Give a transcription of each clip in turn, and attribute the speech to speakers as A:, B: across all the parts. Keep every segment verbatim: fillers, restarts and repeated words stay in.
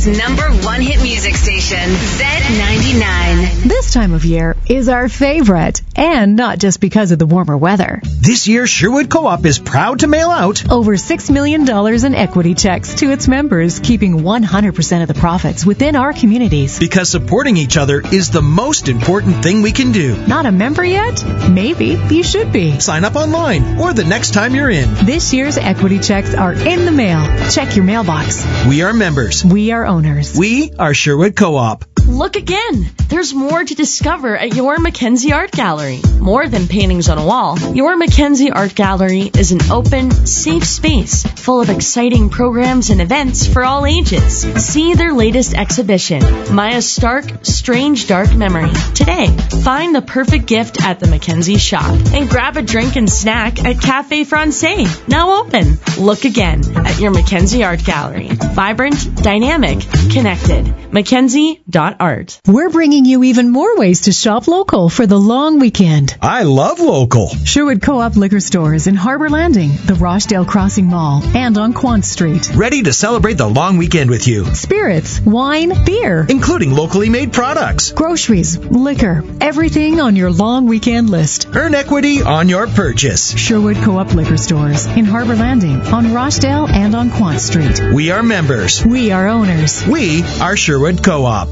A: Regina's number one hit music station, Z ninety-nine.
B: This time of year is our favorite, and not just because of the warmer weather.
C: This year, Sherwood Co-op is proud to mail out
B: over six million dollars in equity checks to its members, keeping one hundred percent of the profits within our communities.
C: Because supporting each other is the most important thing we can do.
B: Not a member yet? Maybe you should be.
C: Sign up online or the next time you're in.
B: This year's equity checks are in the mail. Check your mailbox.
C: We are members.
B: We are owners.
C: We are Sherwood Co-op.
D: Look again. There's more to discover at your Mackenzie Art Gallery. More than paintings on a wall, your Mackenzie Art Gallery is an open, safe space full of exciting programs and events for all ages. See their latest exhibition, Maya Stark, Strange Dark Memory, today. Find the perfect gift at the Mackenzie shop and grab a drink and snack at Cafe Francais, now open. Look again at your Mackenzie Art Gallery. Vibrant, dynamic, connected. Mackenzie dot art.
B: We're bringing you even more ways to shop local for the long weekend.
C: I love local.
B: Sherwood Co-op liquor stores in Harbor Landing, the Rochdale Crossing Mall, and on Quant Street.
C: Ready to celebrate the long weekend with you.
B: Spirits, wine, beer,
C: including locally made products,
B: groceries, liquor, everything on your long weekend list.
C: Earn equity on your purchase.
B: Sherwood Co-op liquor stores in Harbor Landing, on Rochdale, and on Quant Street.
C: We are members.
B: We are owners.
C: We are Sherwood Co-op.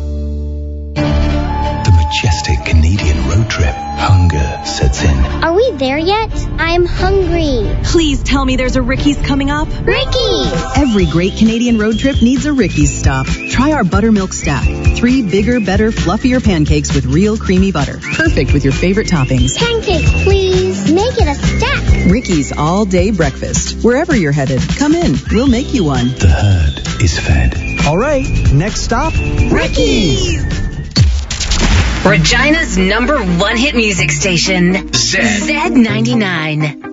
E: The majestic Canadian road trip. Hunger sets in.
F: Are we there yet? I'm hungry.
G: Please tell me there's a Ricky's coming up.
F: Ricky's!
G: Every great Canadian road trip needs a Ricky's stop. Try our buttermilk stack. Three bigger, better, fluffier pancakes with real creamy butter. Perfect with your favorite toppings.
F: Pancakes, please. Make it a stack.
G: Ricky's all-day breakfast. Wherever you're headed, come in. We'll make you one.
E: The herd is fed.
C: All right, next stop,
F: Ricky's!
A: Regina's number one hit music station,
H: Z
A: Z ninety-nine.